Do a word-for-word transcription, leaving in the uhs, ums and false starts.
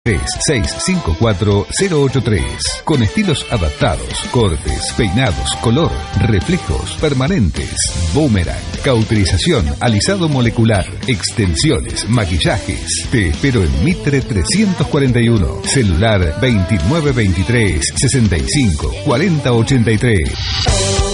seis cinco cuatro cero ocho tres. Con estilos adaptados, cortes, peinados, color, reflejos, permanentes, boomerang, cauterización, alisado molecular, extensiones, maquillajes. Te espero en Mitre trescientos cuarenta y uno. Celular veintinueve veintitrés sesenta y cinco cuarenta ochenta y tres.